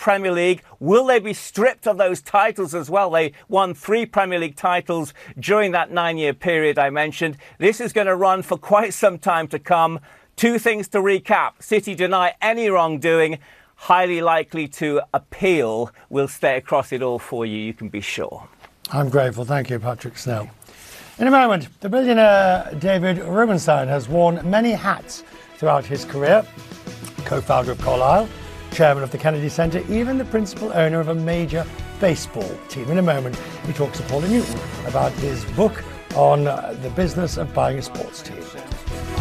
Premier League. Will they be stripped of those titles as well? They won 3 Premier League titles during that 9-year period I mentioned. This is going to run for quite some time to come. 2 things to recap. City deny any wrongdoing. Highly likely to appeal. We'll stay across it all for you, you can be sure. I'm grateful. Thank you, Patrick Snell. In a moment, the billionaire David Rubenstein has worn many hats throughout his career. Co-founder of Carlyle, chairman of the Kennedy Center, even the principal owner of a major baseball team. In a moment, he talks to Paula Newton about his book on the business of buying a sports team.